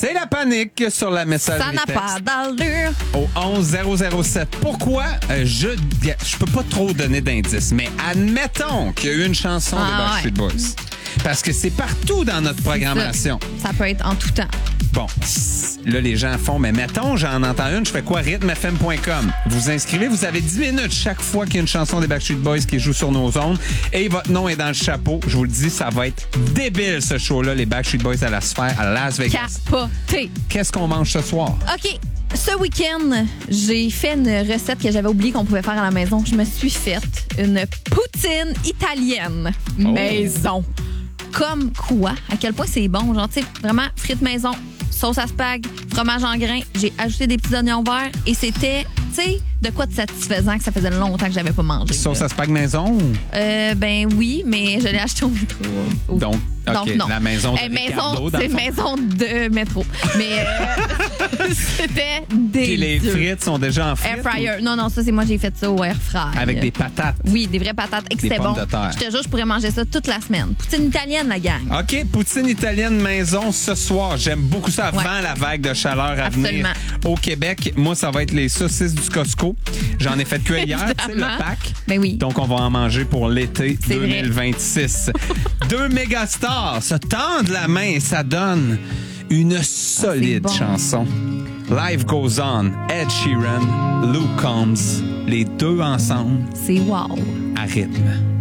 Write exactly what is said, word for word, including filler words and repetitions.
C'est la panique sur la messagerie Ça n'a texte. pas d'allure. Au onze zéro zéro sept. Pourquoi euh, je je peux pas trop donner d'indices, mais admettons qu'il y a eu une chanson Ah, des Backstreet ouais. Boys. Parce que c'est partout dans notre programmation. Ça, ça peut être en tout temps. Bon, là, les gens font, mais mettons, j'en entends une, je fais quoi? rythme f m point com. Vous inscrivez, vous avez dix minutes chaque fois qu'il y a une chanson des Backstreet Boys qui joue sur nos ondes et votre nom est dans le chapeau. Je vous le dis, ça va être débile, ce show-là, les Backstreet Boys à la Sphère, à Las Vegas. Capoté. Qu'est-ce qu'on mange ce soir? OK. Ce week-end, j'ai fait une recette que j'avais oublié qu'on pouvait faire à la maison. Je me suis faite une poutine italienne Oh. maison. Comme quoi, à quel point c'est bon. Genre, tu sais, vraiment, frites maison, sauce à spag, fromage en grains. J'ai ajouté des petits oignons verts et c'était, tu sais, de quoi de satisfaisant que ça faisait longtemps que j'avais pas mangé. Sauce là. à spag maison? ou- Euh, ben oui, mais je l'ai acheté au métro. Au- Donc, OK, Donc, non. la maison de Eh, Ricardo, maison, dans le c'est fond. maison de métro. Mais euh, c'était Puis les délicieux. frites sont déjà en frites? Air fryer. Non, non, ça, c'est moi, j'ai fait ça au air fry. Avec des patates. Oui, des vraies patates. Et que Des c'était pommes bon. de terre. Je te jure, je pourrais manger ça toute la semaine. Poutine italienne, la gang. OK, poutine italienne maison ce soir. J'aime beaucoup ça avant Ouais. la vague de chaleur à Absolument. venir au Québec. Moi, ça va être les saucisses du Costco. J'en ai fait cuire hier, tu sais, le Évidemment. pack. Ben oui. Donc, on va en manger pour l'été C'est deux mille vingt-six. Deux méga stars se tendent la main et ça donne une solide bon. chanson. Life Goes On, Ed Sheeran, Luke Combs, les deux ensemble C'est wow. à rythme.